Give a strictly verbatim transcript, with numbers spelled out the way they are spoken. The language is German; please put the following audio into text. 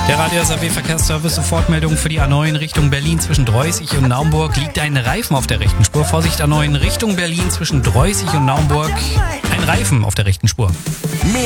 Der Radio S A B Verkehrsservice, Sofortmeldung für die A neun Richtung Berlin zwischen Droyßig und Naumburg. Liegt ein Reifen auf der rechten Spur. Vorsicht, A neun Richtung Berlin zwischen Droyßig und Naumburg. Ein Reifen auf der rechten Spur.